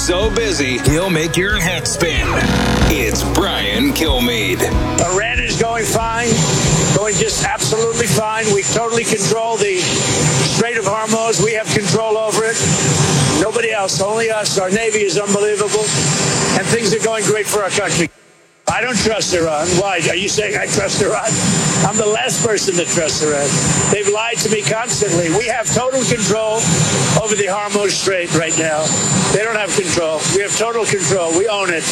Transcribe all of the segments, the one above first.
so busy, he'll make your head spin. It's Brian Kilmeade. Iran is going fine, going just absolutely fine. We totally control the Strait of Hormuz. We have control over it. Nobody else, only us. Our Navy is unbelievable, and things are going great for our country. I don't trust Iran. Why? Are you saying I trust Iran? I'm the last person to trust Iran. They've lied to me constantly. We have total control over the Hormuz Strait right now. They don't have control. We have total control. We own it.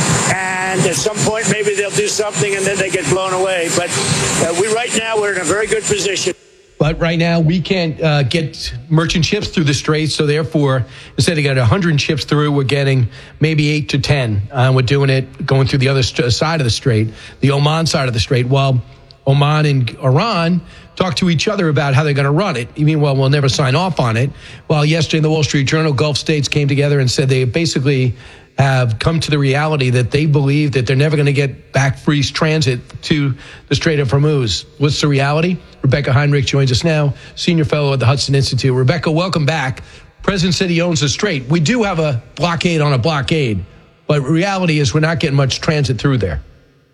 And at some point, maybe they'll do something and then they get blown away. But right now, we're in a very good position. But right now, we can't get merchant ships through the strait. So therefore, instead of getting 100 ships through, we're getting maybe 8 to 10. We're doing it going through the other side of the strait, the Oman side of the strait, while Oman and Iran talk to each other about how they're going to run it. You mean, well, we'll never sign off on it. Well, yesterday in the Wall Street Journal, Gulf states came together and said they basically have come to the reality that they believe that they're never going to get back free transit to the Strait of Hormuz. What's the reality? Rebecca Heinrich joins us now, senior fellow at the Hudson Institute. Rebecca, welcome back. President said he owns the strait. We do have a blockade on a blockade, but reality is we're not getting much transit through there.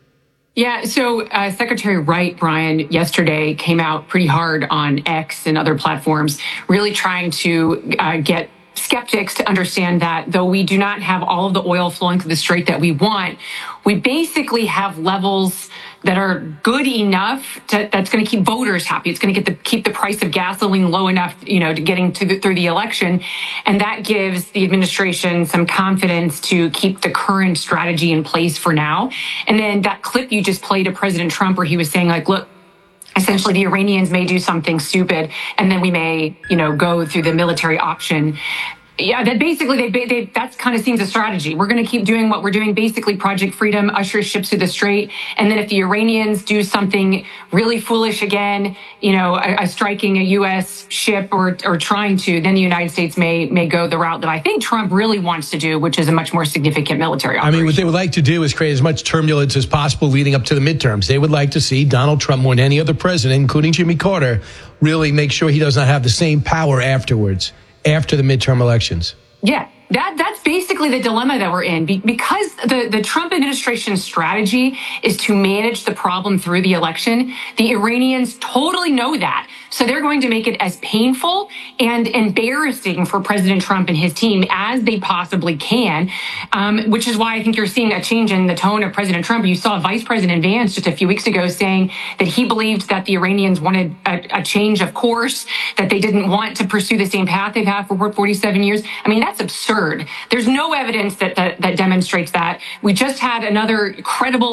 Yeah, so Secretary Wright, Brian, yesterday came out pretty hard on X and other platforms, really trying to get skeptics to understand that though we do not have all of the oil flowing through the strait that we want, we basically have levels that are good enough that's going to keep voters happy. It's going to keep the price of gasoline low enough, to getting through the election. And that gives the administration some confidence to keep the current strategy in place for now. And then that clip you just played of President Trump where he was saying, like, look, essentially the Iranians may do something stupid and then we may, go through the military option. Yeah, that basically that kind of seems a strategy. We're going to keep doing what we're doing, basically Project Freedom, usher ships through the strait. And then if the Iranians do something really foolish again, striking a U.S. ship or trying to, then the United States may go the route that I think Trump really wants to do, which is a much more significant military operation. I mean, what they would like to do is create as much turbulence as possible leading up to the midterms. They would like to see Donald Trump more than any other president, including Jimmy Carter, really make sure he does not have the same power afterwards, after the midterm elections. Yeah, that's basically the dilemma that we're in because the Trump administration's strategy is to manage the problem through the election. The Iranians totally know that. So they're going to make it as painful and embarrassing for President Trump and his team as they possibly can, which is why I think you're seeing a change in the tone of President Trump. You saw Vice President Vance just a few weeks ago saying that he believed that the Iranians wanted a change of course, that they didn't want to pursue the same path they've had for 47 years. I mean, that's absurd. There's no evidence that demonstrates that. We just had another credible...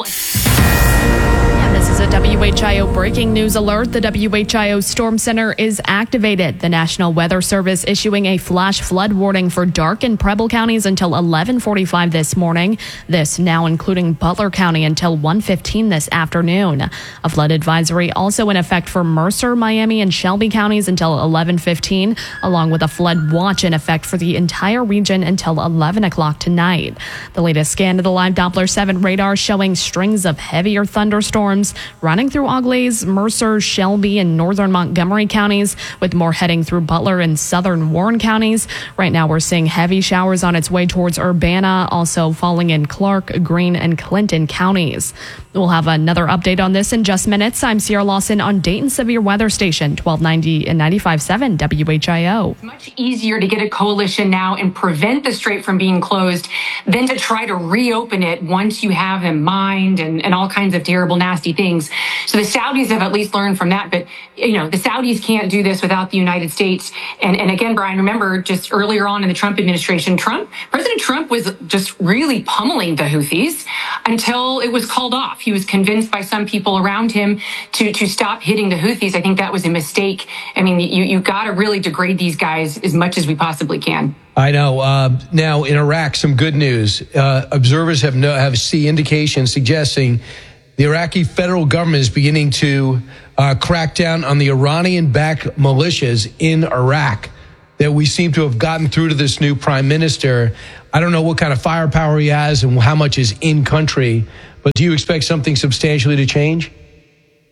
This is a WHIO breaking news alert. The WHIO Storm Center is activated. The National Weather Service issuing a flash flood warning for Darke and Preble counties until 11:45 this morning. This now including Butler County until 1:15 this afternoon. A flood advisory also in effect for Mercer, Miami, and Shelby counties until 11:15, along with a flood watch in effect for the entire region until 11 o'clock tonight. The latest scan of the live Doppler 7 radar showing strings of heavier thunderstorms running through Auglaize, Mercer, Shelby, and northern Montgomery counties, with more heading through Butler and southern Warren counties. Right now, we're seeing heavy showers on its way towards Urbana, also falling in Clark, Greene, and Clinton counties. We'll have another update on this in just minutes. I'm Sierra Lawson on Dayton Severe Weather Station, 1290 and 95.7 WHIO. It's much easier to get a coalition now and prevent the strait from being closed than to try to reopen it once you have them mined and all kinds of terrible, nasty things. So the Saudis have at least learned from that. But, the Saudis can't do this without the United States. And again, Brian, remember just earlier on in the Trump administration, President Trump was just really pummeling the Houthis until it was called off. He was convinced by some people around him to stop hitting the Houthis. I think that was a mistake. I mean, you got to really degrade these guys as much as we possibly can. I know. Now in Iraq, some good news. Observers have seen indications suggesting the Iraqi federal government is beginning to crack down on the Iranian-backed militias in Iraq. That we seem to have gotten through to this new prime minister. I don't know what kind of firepower he has and how much is in country, but do you expect something substantially to change?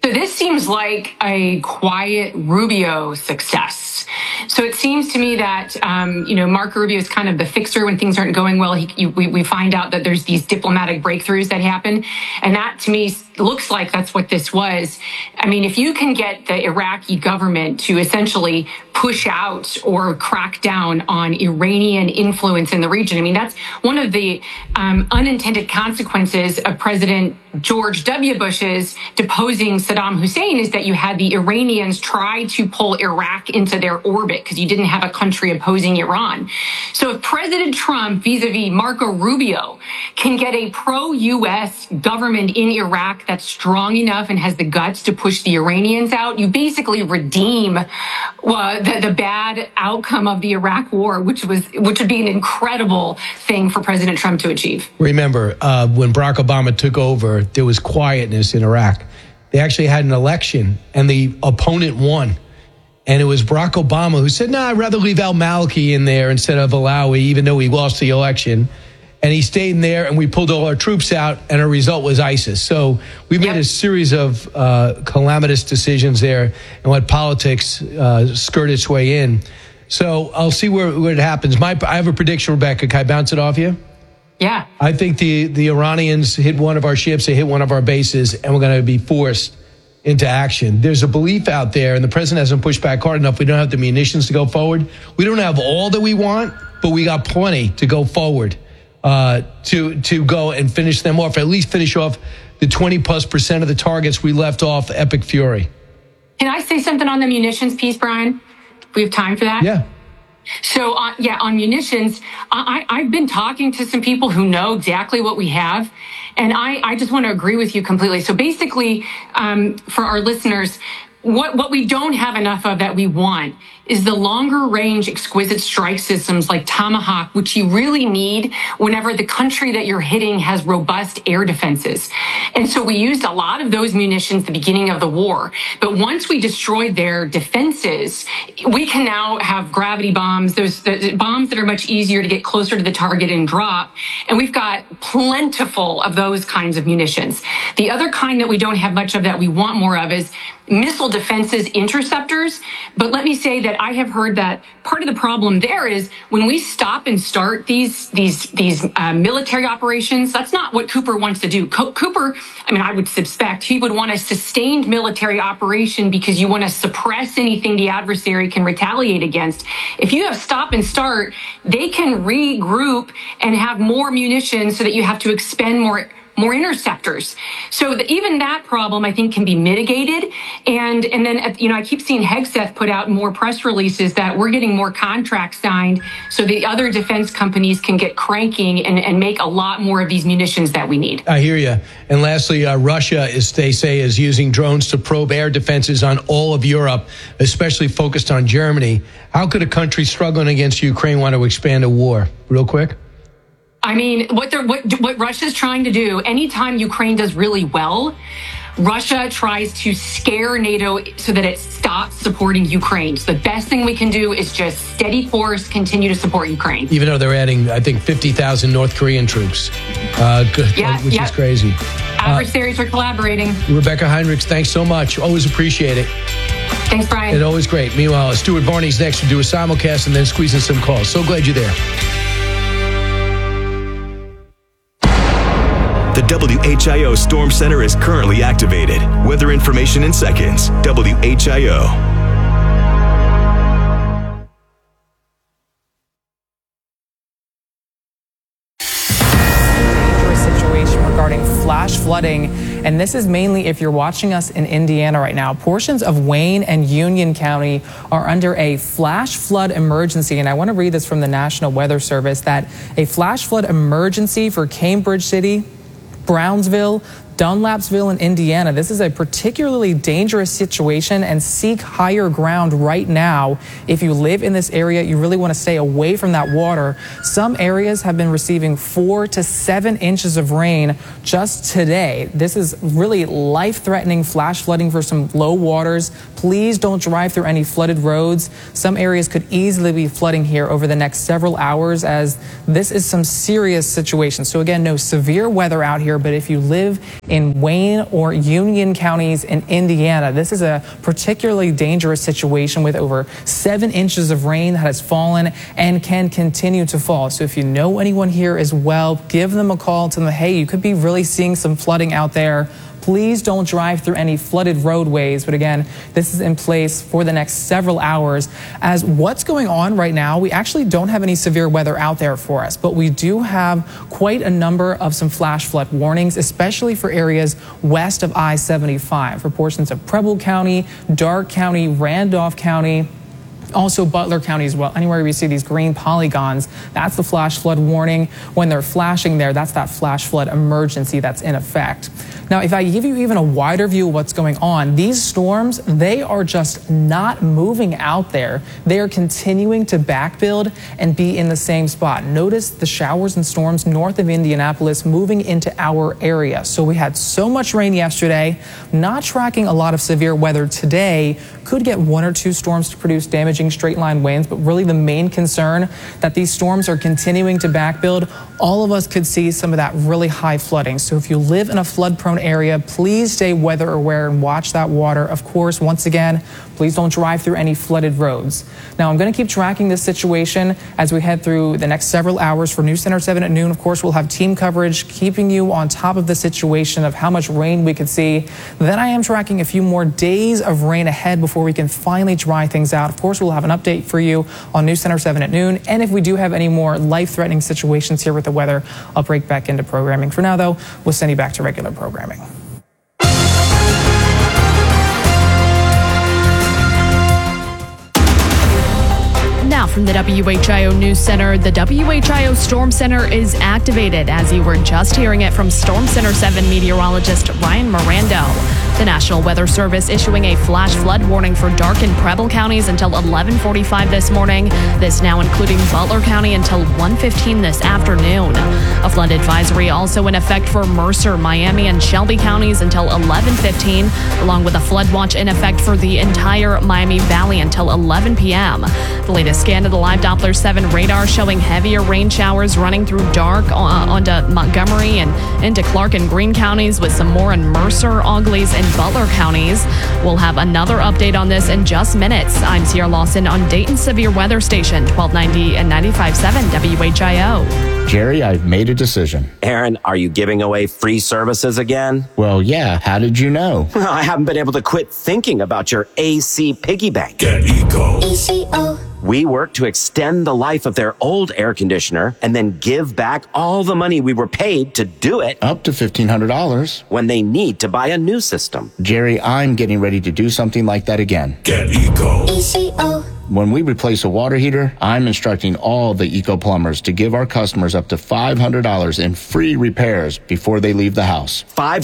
So this seems like a quiet Rubio success. So it seems to me that, Marco Rubio is kind of the fixer when things aren't going well. We find out that there's these diplomatic breakthroughs that happen. And that, to me, looks like that's what this was. I mean, if you can get the Iraqi government to essentially push out or crack down on Iranian influence in the region, I mean, that's one of the unintended consequences of President George W. Bush's deposing Saddam Hussein, is that you had the Iranians try to pull Iraq into their orbit because you didn't have a country opposing Iran. So if President Trump, vis-a-vis Marco Rubio, can get a pro-U.S. government in Iraq that's strong enough and has the guts to push the Iranians out, you basically redeem the bad outcome of the Iraq war, which would be an incredible thing for President Trump to achieve. Remember, when Barack Obama took over, there was quietness in Iraq. They actually had an election, and the opponent won. And it was Barack Obama who said, I'd rather leave al-Maliki in there instead of Alawi, even though he lost the election. And he stayed in there, and we pulled all our troops out, and our result was ISIS. So we made a series of calamitous decisions there, and let politics skirt its way in. So I'll see where it happens. I have a prediction, Rebecca. Can I bounce it off you? Yeah. I think the Iranians hit one of our ships, they hit one of our bases, and we're going to be forced into action. There's a belief out there, and the president hasn't pushed back hard enough. We don't have the munitions to go forward. We don't have all that we want, but we got plenty to go forward to go and finish them off, at least finish off the 20+% of the targets we left off Epic Fury. Can I say something on the munitions piece, Brian? We have time for that? Yeah. So, on munitions, I've been talking to some people who know exactly what we have, and I just want to agree with you completely. So basically, for our listeners, what we don't have enough of that we want is the longer range exquisite strike systems like Tomahawk, which you really need whenever the country that you're hitting has robust air defenses. And so we used a lot of those munitions at the beginning of the war. But once we destroyed their defenses, we can now have gravity bombs, those bombs that are much easier to get closer to the target and drop. And we've got plentiful of those kinds of munitions. The other kind that we don't have much of that we want more of is missile defenses interceptors. But let me say that I have heard that part of the problem there is when we stop and start these military operations, that's not what Cooper wants to do. Cooper, I would suspect he would want a sustained military operation because you want to suppress anything the adversary can retaliate against. If you have stop and start, they can regroup and have more munitions so that you have to expend more interceptors. So even that problem, I think, can be mitigated. And then, I keep seeing Hegseth put out more press releases that we're getting more contracts signed so the other defense companies can get cranking and make a lot more of these munitions that we need. I hear you. And lastly, Russia, they say, is using drones to probe air defenses on all of Europe, especially focused on Germany. How could a country struggling against Ukraine want to expand a war? Real quick. What Russia's trying to do, anytime Ukraine does really well, Russia tries to scare NATO so that it stops supporting Ukraine. So the best thing we can do is just steady course, continue to support Ukraine. Even though they're adding, I think, 50,000 North Korean troops, which is crazy. Adversaries are collaborating. Rebecca Heinrichs, thanks so much. Always appreciate it. Thanks, Brian. It's always great. Meanwhile, Stuart Varney's next to do a simulcast and then squeeze in some calls. So glad you're there. The WHIO Storm Center is currently activated. Weather information in seconds. WHIO. Situation regarding flash flooding, and this is mainly if you're watching us in Indiana right now. Portions of Wayne and Union County are under a flash flood emergency, and I want to read this from the National Weather Service that a flash flood emergency for Cambridge City, Brownsville, Dunlapsville in Indiana. This is a particularly dangerous situation, and seek higher ground right now. If you live in this area, you really want to stay away from that water. Some areas have been receiving 4 to 7 inches of rain just today. This is really life-threatening flash flooding for some low waters. please don't drive through any flooded roads. Some areas could easily be flooding here over the next several hours, as this is some serious situation. So again, no severe weather out here, but if you live in Wayne or Union counties in Indiana, this is a particularly dangerous situation with over 7 inches of rain that has fallen and can continue to fall. So if you know anyone here as well, give them a call. Tell them, hey, you could be really seeing some flooding out there. Please don't drive through any flooded roadways. But again, this is in place for the next several hours. As what's going on right now, we actually don't have any severe weather out there for us, but we do have quite a number of some flash flood warnings, especially for areas west of I-75, for portions of Preble County, Darke County, Randolph County, also Butler County as well. Anywhere we see these green polygons, that's the flash flood warning. When they're flashing there, that's that flash flood emergency that's in effect. Now, if I give you even a wider view of what's going on, these storms, they are just not moving out there. They are continuing to backbuild and be in the same spot. Notice the showers and storms north of Indianapolis moving into our area. So we had so much rain yesterday, not tracking a lot of severe weather today. Could get 1 or 2 storms to produce damaging straight line winds, but really the main concern that these storms are continuing to backbuild. All of us could see some of that really high flooding. So if you live in a flood prone area, please stay weather aware and watch that water. Of course, once again, please don't drive through any flooded roads. Now, I'm going to keep tracking this situation as we head through the next several hours. For News Center 7 at noon, of course, we'll have team coverage keeping you on top of the situation of how much rain we could see. Then I am tracking a few more days of rain ahead before we can finally dry things out. Of course, we'll have an update for you on News Center 7 at noon. And if we do have any more life-threatening situations here with the weather, I'll break back into programming. For now, though, we'll send you back to regular programming. Now from the WHIO News Center, the WHIO Storm Center is activated, as you were just hearing it from Storm Center 7 meteorologist Ryan Mirando. The National Weather Service issuing a flash flood warning for Darke and Preble counties until 11:45 this morning. This now including Butler County until 1:15 this afternoon. A flood advisory also in effect for Mercer, Miami, and Shelby counties until 11:15, along with a flood watch in effect for the entire Miami Valley until 11 p.m. The latest scan of the live Doppler 7 radar showing heavier rain showers running through Darke onto Montgomery and into Clark and Greene counties, with some more in Mercer, Auglaize, and Butler counties. We'll have another update on this in just minutes. I'm Sierra Lawson on Dayton's Severe Weather Station, 1290 and 95.7 WHIO. Jerry, I've made a decision. Aaron, are you giving away free services again? Well, yeah. How did you know? Well, I haven't been able to quit thinking about your AC piggy bank. Get Eco. ECO. We work to extend the life of their old air conditioner and then give back all the money we were paid to do it. Up to $1,500. When they need to buy a new system. Jerry, I'm getting ready to do something like that again. Get Eco. ECO. When we replace a water heater, I'm instructing all the Eco plumbers to give our customers up to $500 in free repairs before they leave the house.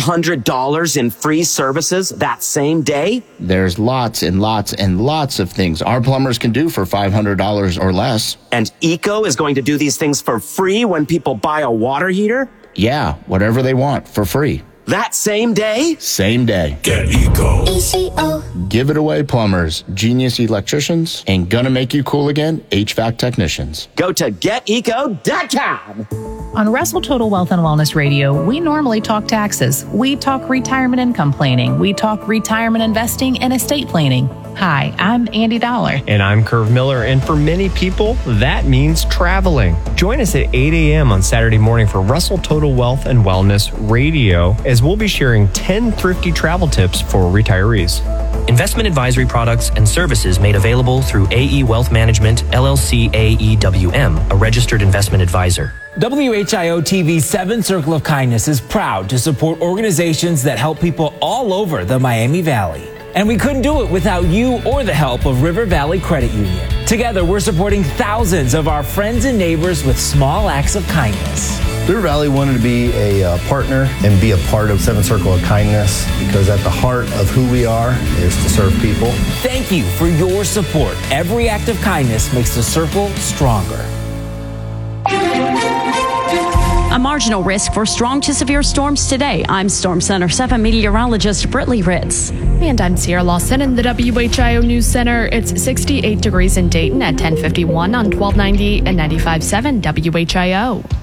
$500 in free services that same day? There's lots and lots and lots of things our plumbers can do for $500 or less. And Eco is going to do these things for free when people buy a water heater? Yeah, whatever they want for free. That same day? Same day. Get Eco. ECO. Give it away, plumbers, genius electricians, and gonna make you cool again, HVAC technicians. Go to geteco.com. On Russell Total Wealth and Wellness Radio, we normally talk taxes. We talk retirement income planning. We talk retirement investing and estate planning. Hi, I'm Andy Dollar. And I'm Curve Miller. And for many people, that means traveling. Join us at 8 a.m. on Saturday morning for Russell Total Wealth and Wellness Radio, as we'll be sharing 10 thrifty travel tips for retirees. Investment advisory products and services made available through AE Wealth Management, LLC AEWM, a registered investment advisor. WHIO TV's 7 Circle of Kindness is proud to support organizations that help people all over the Miami Valley. And we couldn't do it without you or the help of River Valley Credit Union. Together, we're supporting thousands of our friends and neighbors with small acts of kindness. River Valley wanted to be a partner and be a part of 7 Circle of Kindness, because at the heart of who we are is to serve people. Thank you for your support. Every act of kindness makes the circle stronger. A marginal risk for strong to severe storms today. I'm Storm Center 7 meteorologist Britley Ritz. And I'm Sierra Lawson in the WHIO News Center. It's 68 degrees in Dayton at 10:51 on 1290 and 95.7 WHIO.